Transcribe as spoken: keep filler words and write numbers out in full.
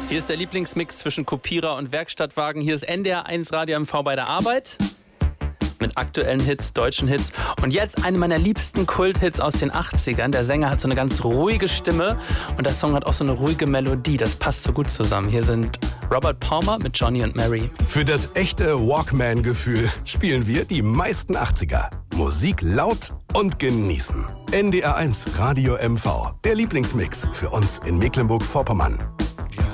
Hier ist der Lieblingsmix zwischen Kopierer und Werkstattwagen. Hier ist N D R eins Radio M V bei der Arbeit mit aktuellen Hits, deutschen Hits. Und jetzt eine meiner liebsten Kulthits aus den achtzigern. Der Sänger hat so eine ganz ruhige Stimme und der Song hat auch so eine ruhige Melodie. Das passt so gut zusammen. Hier sind Robert Palmer mit Johnny und Mary. Für das echte Walkman-Gefühl spielen wir die meisten achtziger. Musik laut und genießen. N D R eins Radio M V, der Lieblingsmix für uns in Mecklenburg-Vorpommern.